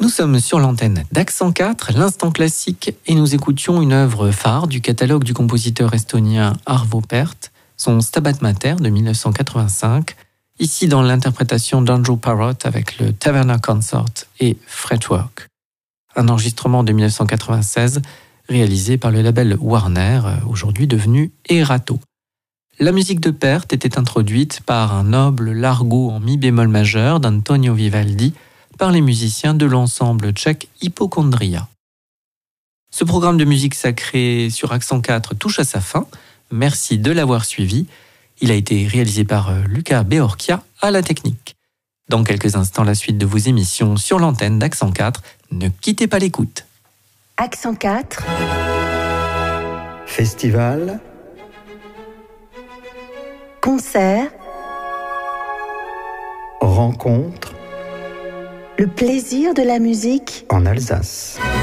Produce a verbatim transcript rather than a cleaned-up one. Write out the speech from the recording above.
Nous sommes sur l'antenne d'Accent quatre, l'instant classique, et nous écoutions une œuvre phare du catalogue du compositeur estonien Arvo Pärt, son Stabat Mater de dix-neuf cent quatre-vingt-cinq, ici dans l'interprétation d'Andrew Parrott avec le Taverna Consort et Fretwork. Un enregistrement de dix-neuf cent quatre-vingt-seize réalisé par le label Warner, aujourd'hui devenu Erato. La musique de Pärt était introduite par un noble largo en mi bémol majeur d'Antonio Vivaldi par les musiciens de l'ensemble tchèque Hypochondria. Ce programme de musique sacrée sur Accent quatre touche à sa fin. Merci de l'avoir suivi. Il a été réalisé par Luca Beorchia à la technique. Dans quelques instants, la suite de vos émissions sur l'antenne d'Accent quatre. Ne quittez pas l'écoute. Accent quatre. Festival. Concert. Rencontre. Le plaisir de la musique En Alsace.